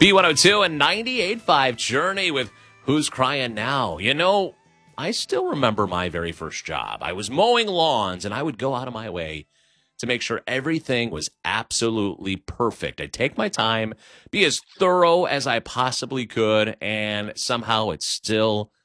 B102 and 98.5 Journey with Who's Crying Now? You know, I still remember my very first job. I was mowing lawns, and I would go out of my way to make sure everything was absolutely perfect. I'd take my time, be as thorough as I possibly could, and somehow it still